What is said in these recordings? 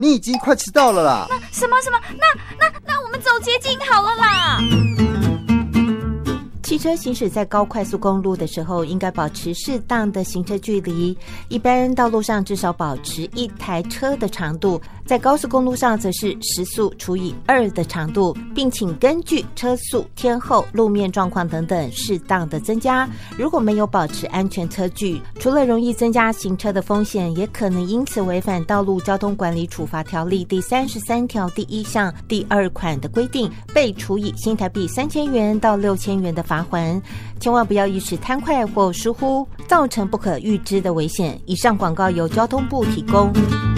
你已经快迟到了啦。 什么？那我们走捷径好了啦。 汽车行驶在高快速公路的时候，应该保持适当的行车距离，一般道路上至少保持一台车的长度，在高速公路上则是时速除以2的长度，并请根据车速、天候、路面状况等等适当的增加。如果没有保持安全车距，除了容易增加行车的风险，也可能因此违反道路交通管理处罚条例第33条第1项第2款的规定，被处以新台币3000元到6000元的罚款。千万不要一时贪快或疏忽，造成不可预知的危险。以上广告由交通部提供。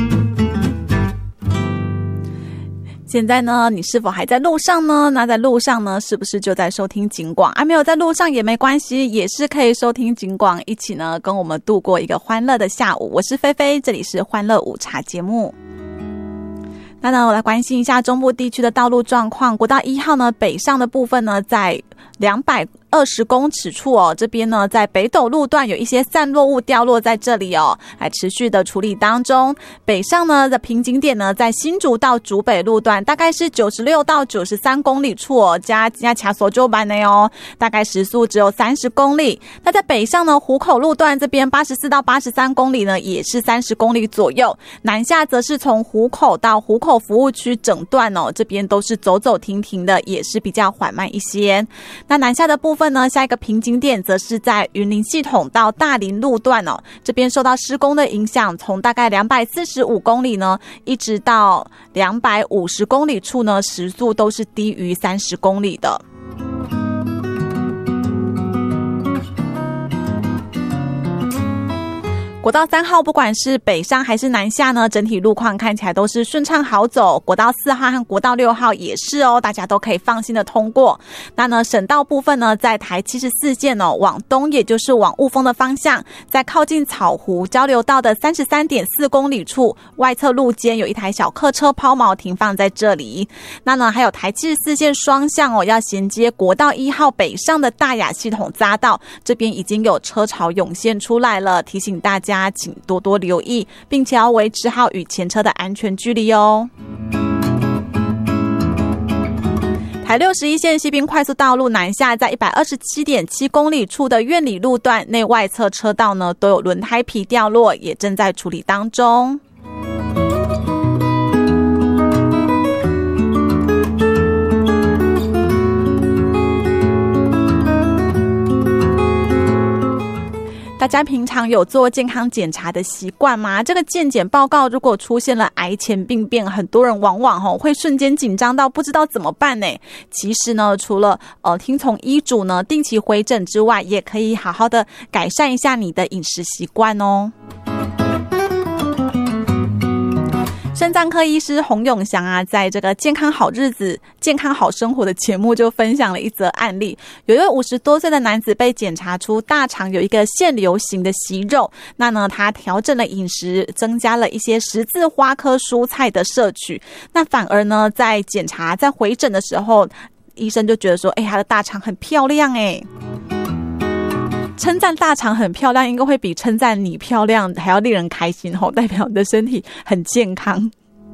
现在呢，你是否还在路上呢？那在路上呢，是不是就在收听警广啊？没有在路上也没关系，也是可以收听警广，一起呢跟我们度过一个欢乐的下午。我是菲菲，这里是欢乐午茶节目。那呢，我来关心一下中部地区的道路状况。国道1号呢，北上的部分呢，在220公尺处哦，这边呢在北斗路段有一些散落物掉落在这里哦，还持续的处理当中。北上呢的瓶颈点呢，在新竹到竹北路段，大概是96到93公里处哦，加卡索旧版的哦，大概时速只有30公里。那在北上呢，湖口路段这边84到83公里呢，也是30公里左右。南下则是从湖口到湖口服务区整段哦，这边都是走走停停的，也是比较缓慢一些。那南下的部分呢，下一个瓶颈点则是在云林系统到大林路段哦，这边受到施工的影响，从大概245公里呢，一直到250公里处呢，时速都是低于30公里的。国道3号不管是北上还是南下呢，整体路况看起来都是顺畅好走。国道4号和国道6号也是哦，大家都可以放心的通过。那呢，省道部分呢，在台74线哦，往东也就是往雾峰的方向，在靠近草湖交流道的33.4公里处，外侧路肩有一台小客车抛锚停放在这里。那呢，还有台74线双向哦，要衔接国道1号北上的大雅系统匝道，这边已经有车潮涌现出来了，提醒大家请多多留意，并且要维持好与前车的安全距离哦。台61线西滨快速道路南下，在 127.7 公里处的苑里路段内外侧车道呢，都有轮胎皮掉落，也正在处理当中。大家平常有做健康检查的习惯吗？这个健检报告如果出现了癌前病变，很多人往往会瞬间紧张到不知道怎么办呢。其实呢，除了听从医嘱呢，定期回诊之外，也可以好好的改善一下你的饮食习惯哦。肾脏科医师洪永祥啊，在这个健康好日子健康好生活的节目就分享了一则案例。有一位50多岁的男子被检查出大肠有一个腺瘤型的息肉，那呢他调整了饮食，增加了一些十字花科蔬菜的摄取，那反而呢在检查在回诊的时候，医生就觉得说他的大肠很漂亮称赞大肠很漂亮应该会比称赞你漂亮还要令人开心代表你的身体很健康。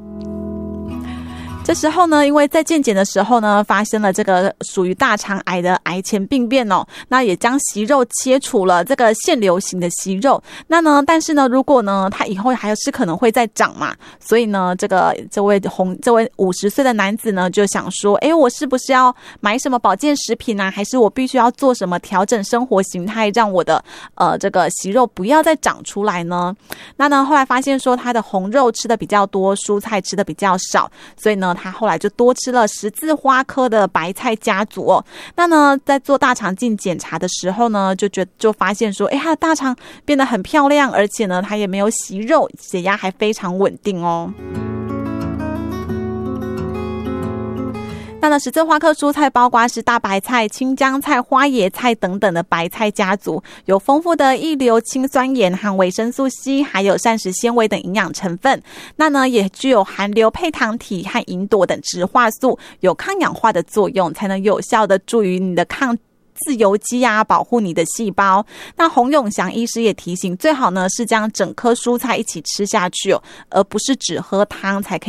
这时候呢，因为在健检的时候呢，发生了这个属于大肠癌的癌前病变那也将息肉切除了，这个腺瘤型的息肉。那呢，但是呢，如果呢，它以后还是可能会再长嘛，所以呢，这位50岁的男子呢，就想说，我是不是要买什么保健食品啊？还是我必须要做什么调整生活形态，让我的这个息肉不要再长出来呢？那呢，后来发现说他的红肉吃的比较多，蔬菜吃的比较少，所以呢，他后来就多吃了十字花科的白菜家族那呢，在做大肠镜检查的时候呢，就发现说，他的大肠变得很漂亮，而且呢，他也没有息肉，血压还非常稳定那呢，十字花科蔬菜包括是大白菜、青江菜、花椰菜等等的白菜家族，有丰富的一硫氰酸盐和维生素 C， 还有膳食纤维等营养成分。那呢，也具有含硫配糖体和吲哚等植化素，有抗氧化的作用，才能有效的助于你的抗自由基啊，保护你的细胞。那洪永祥医师也提醒，最好呢是将整颗蔬菜一起吃下去哦，而不是只喝汤才可以